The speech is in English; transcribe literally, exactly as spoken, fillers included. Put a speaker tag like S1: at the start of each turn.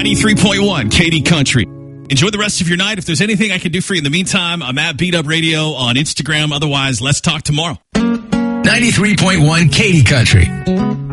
S1: ninety-three point one Katy Country. Enjoy the rest of your night. If there's anything I can do for you in the meantime, I'm at Beat Up Radio on Instagram. Otherwise, let's talk tomorrow.
S2: ninety-three point one Katy Country.